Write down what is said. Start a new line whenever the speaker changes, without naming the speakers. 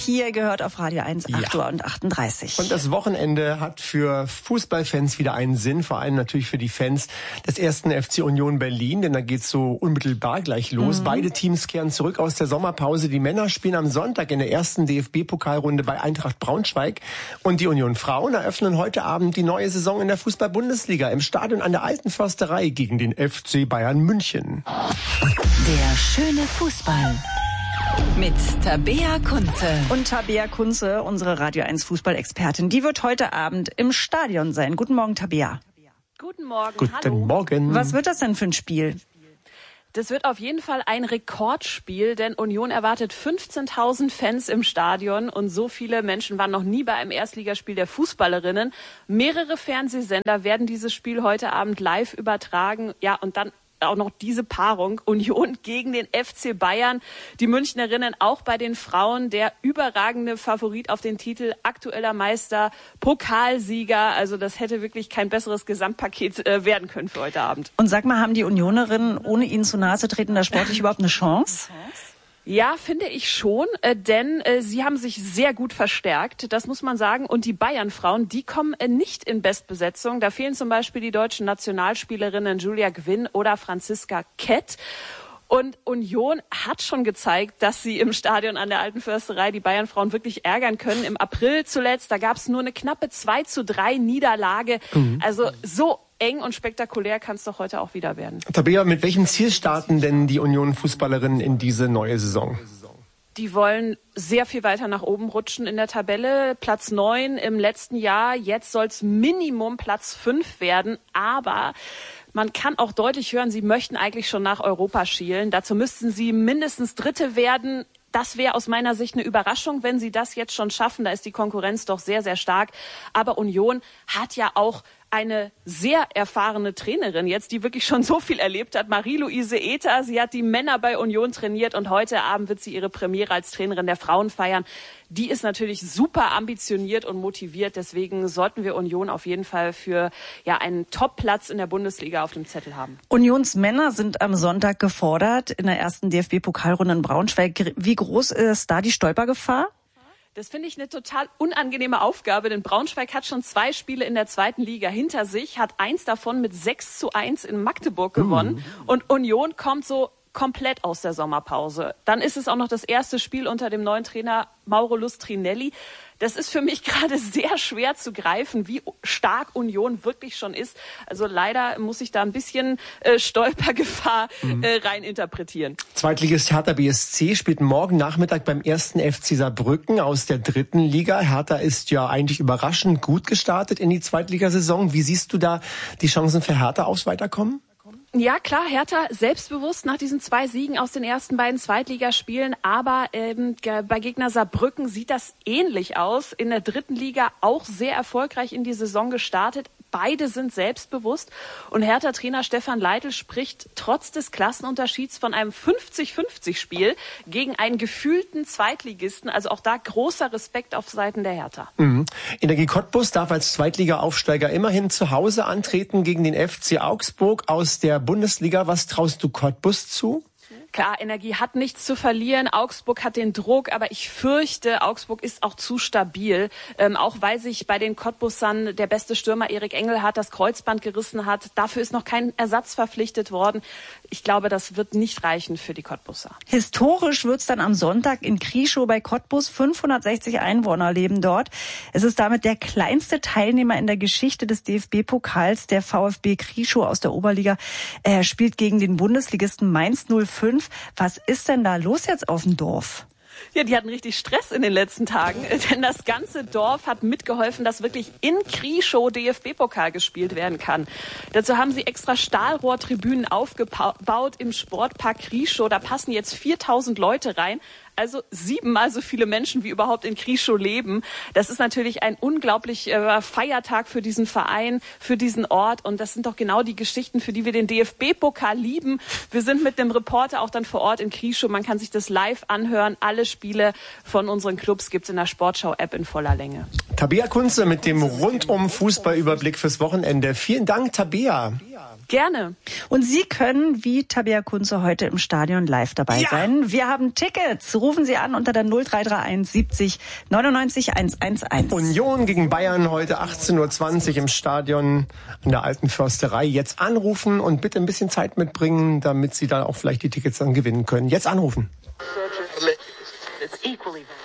hier gehört auf Radio 1, 8:38 Uhr.
Und das Wochenende hat für Fußballfans wieder einen Sinn, vor allem natürlich für die Fans des ersten FC Union Berlin, denn da geht's so unmittelbar gleich los. Beide Teams kehren zurück aus der Sommerpause. Die Männer spielen am Sonntag in der ersten DFB-Pokalrunde bei Eintracht Braunschweig und die Union Frauen eröffnen heute Abend die neue Saison in der Fußball-Bundesliga im Stadion an der Alten Försterei gegen den FC Bayern München.
Der schöne Fußball mit Tabea Kunze.
Und Tabea Kunze, unsere Radio 1 Fußballexpertin, die wird heute Abend im Stadion sein. Guten Morgen, Tabea.
Guten Morgen,
Guten Morgen.
Was wird das denn für ein Spiel?
Das wird auf jeden Fall ein Rekordspiel, denn Union erwartet 15.000 Fans im Stadion und so viele Menschen waren noch nie bei einem Erstligaspiel der Fußballerinnen. Mehrere Fernsehsender werden dieses Spiel heute Abend live übertragen. Ja, und dann auch noch diese Paarung, Union gegen den FC Bayern. Die Münchnerinnen auch bei den Frauen der überragende Favorit auf den Titel, aktueller Meister, Pokalsieger. Also das hätte wirklich kein besseres Gesamtpaket werden können für heute Abend.
Und sag mal, haben die Unionerinnen, ohne ihnen zu nahe zu treten, da sportlich überhaupt eine Chance?
Ja, finde ich schon, denn sie haben sich sehr gut verstärkt, das muss man sagen. Und die Bayern-Frauen, die kommen nicht in Bestbesetzung. Da fehlen zum Beispiel die deutschen Nationalspielerinnen Julia Gwynn oder Franziska Kett. Und Union hat schon gezeigt, dass sie im Stadion an der Alten Försterei die Bayern-Frauen wirklich ärgern können. Im April zuletzt, da gab es nur eine knappe 2:3 Niederlage. Also so eng und spektakulär kann es doch heute auch wieder werden.
Tabea, mit welchem Ziel starten denn die Union-Fußballerinnen in diese neue Saison?
Die wollen sehr viel weiter nach oben rutschen in der Tabelle. Platz 9 im letzten Jahr. Jetzt soll es Minimum Platz 5 werden. Aber man kann auch deutlich hören, sie möchten eigentlich schon nach Europa schielen. Dazu müssten sie mindestens Dritte werden. Das wäre aus meiner Sicht eine Überraschung, wenn sie das jetzt schon schaffen. Da ist die Konkurrenz doch sehr, sehr stark. Aber Union hat ja auch eine sehr erfahrene Trainerin jetzt, die wirklich schon so viel erlebt hat. Marie-Louise Ether, sie hat die Männer bei Union trainiert und heute Abend wird sie ihre Premiere als Trainerin der Frauen feiern. Die ist natürlich super ambitioniert und motiviert. Deswegen sollten wir Union auf jeden Fall für einen Top-Platz in der Bundesliga auf dem Zettel haben.
Unionsmänner sind am Sonntag gefordert in der ersten DFB-Pokalrunde in Braunschweig. Wie groß ist da die Stolpergefahr?
Das finde ich eine total unangenehme Aufgabe, denn Braunschweig hat schon 2 Spiele in der zweiten Liga hinter sich, hat 1 davon mit 6:1 in Magdeburg gewonnen und Union kommt so komplett aus der Sommerpause. Dann ist es auch noch das erste Spiel unter dem neuen Trainer Mauro Lustrinelli. Das ist für mich gerade sehr schwer zu greifen, wie stark Union wirklich schon ist. Also leider muss ich da ein bisschen Stolpergefahr rein interpretieren.
Zweitligist Hertha BSC spielt morgen Nachmittag beim ersten FC Saarbrücken aus der dritten Liga. Hertha ist ja eigentlich überraschend gut gestartet in die Zweitligasaison. Wie siehst du da die Chancen für Hertha aufs Weiterkommen?
Ja, klar, Hertha selbstbewusst nach diesen 2 Siegen aus den ersten beiden Zweitligaspielen. Aber bei Gegner Saarbrücken sieht das ähnlich aus. In der dritten Liga auch sehr erfolgreich in die Saison gestartet. Beide sind selbstbewusst. Und Hertha-Trainer Stefan Leitl spricht trotz des Klassenunterschieds von einem 50-50-Spiel gegen einen gefühlten Zweitligisten. Also auch da großer Respekt auf Seiten der Hertha.
Energie Cottbus darf als Zweitliga-Aufsteiger immerhin zu Hause antreten gegen den FC Augsburg aus der Bundesliga. Was traust du Cottbus zu?
Klar, Energie hat nichts zu verlieren. Augsburg hat den Druck, aber ich fürchte, Augsburg ist auch zu stabil. Auch weil sich bei den Cottbussern der beste Stürmer Erik Engelhardt das Kreuzband gerissen hat. Dafür ist noch kein Ersatz verpflichtet worden. Ich glaube, das wird nicht reichen für die Cottbusser.
Historisch wird's dann am Sonntag in Krieschow bei Cottbus. 560 Einwohner leben dort. Es ist damit der kleinste Teilnehmer in der Geschichte des DFB-Pokals. Der VfB Krieschow aus der Oberliga spielt gegen den Bundesligisten Mainz 05. Was ist denn da los jetzt auf dem Dorf?
Ja, die hatten richtig Stress in den letzten Tagen, denn das ganze Dorf hat mitgeholfen, dass wirklich in Krieschow DFB-Pokal gespielt werden kann. Dazu haben sie extra Stahlrohrtribünen aufgebaut im Sportpark Krieschow. Da passen jetzt 4.000 Leute rein. Also 7-mal so viele Menschen, wie überhaupt in Krieschow leben. Das ist natürlich ein unglaublicher Feiertag für diesen Verein, für diesen Ort. Und das sind doch genau die Geschichten, für die wir den DFB-Pokal lieben. Wir sind mit dem Reporter auch dann vor Ort in Krieschow. Man kann sich das live anhören. Alle Spiele von unseren Clubs gibt's in der Sportschau-App in voller Länge.
Tabea Kunze mit dem Rundum-Fußballüberblick fürs Wochenende. Vielen Dank, Tabea.
Gerne.
Und Sie können wie Tabea Kunze heute im Stadion live dabei sein. Wir haben Tickets. Rufen Sie an unter der 0331 70 99 111.
Union gegen Bayern heute 18:20 Uhr im Stadion an der Alten Försterei. Jetzt anrufen und bitte ein bisschen Zeit mitbringen, damit Sie da auch vielleicht die Tickets dann gewinnen können. Jetzt anrufen. It's equally